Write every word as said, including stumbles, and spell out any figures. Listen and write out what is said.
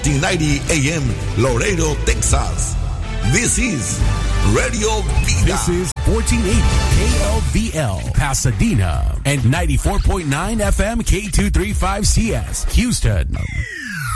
fourteen ninety A M, Laredo, Texas. This is Radio Vida. This is fourteen eighty K L V L, Pasadena, and ninety-four point nine F M K two thirty-five C S, Houston.